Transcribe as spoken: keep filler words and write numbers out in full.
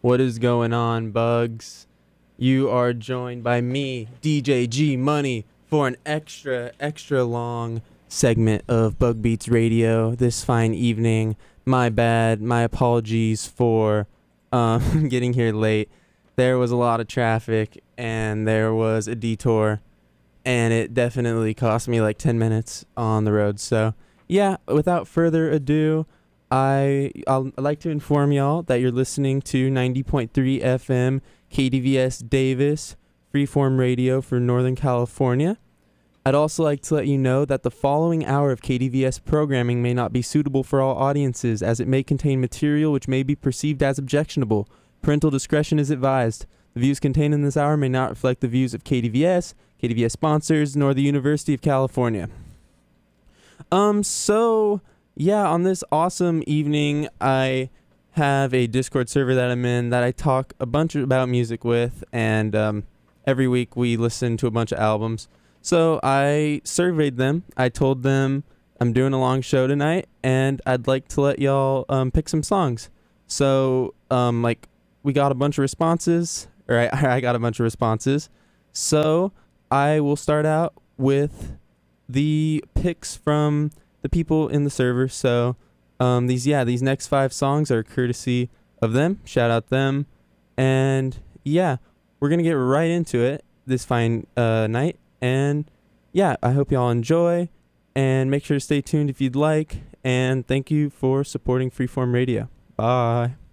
What is going on, Bugs? You are joined by me, D J G Money, for an extra, extra long segment of Bug Beats Radio this fine evening. My bad. My apologies for um, getting here late. There was a lot of traffic and there was a detour, and it definitely cost me like ten minutes on the road. So, yeah, without further ado, I I'll, I'd like to inform y'all that you're listening to ninety point three F M K D V S Davis, freeform radio for Northern California. I'd also like to let you know that the following hour of K D V S programming may not be suitable for all audiences, as it may contain material which may be perceived as objectionable. Parental discretion is advised. The views contained in this hour may not reflect the views of K D V S, K D V S sponsors, nor the University of California. Um, so, yeah, on this awesome evening, I have a Discord server that I'm in that I talk a bunch about music with, and um, every week we listen to a bunch of albums. So I surveyed them. I told them I'm doing a long show tonight, and I'd like to let y'all um, pick some songs. So, um, like, we got a bunch of responses, or I, I got a bunch of responses. So I will start out with the picks from the people in the server. So um, these, yeah, these next five songs are courtesy of them. Shout out them. And yeah, we're going to get right into it this fine uh, night. And yeah, I hope y'all enjoy, and make sure to stay tuned if you'd like. And thank you for supporting Freeform Radio. Bye.